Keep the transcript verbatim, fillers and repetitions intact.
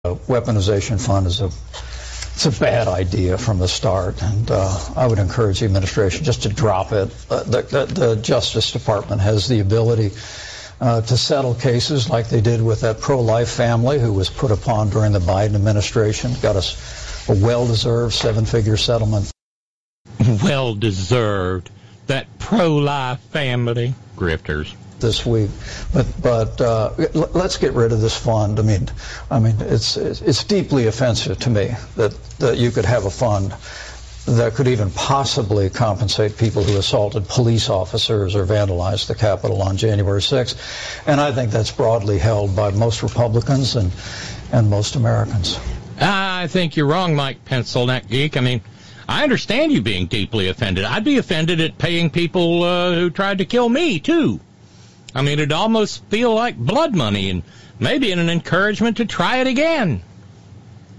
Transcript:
A weaponization fund is a it's a bad idea from the start, and uh, I would encourage the administration just to drop it. Uh, the, the, the Justice Department has the ability uh, to settle cases like they did with that pro-life family who was put upon during the Biden administration. Got us a well-deserved seven-figure settlement. Well-deserved. That pro-life family. Grifters. This week, but but uh, let's get rid of this fund. I mean, I mean, it's it's deeply offensive to me that that you could have a fund that could even possibly compensate people who assaulted police officers or vandalized the Capitol on January sixth, and I think that's broadly held by most Republicans and and most Americans. I think you're wrong, Mike Pencil-neck Geek. I mean, I understand you being deeply offended. I'd be offended at paying people uh, who tried to kill me too. I mean, it'd almost feel like blood money and maybe an encouragement to try it again.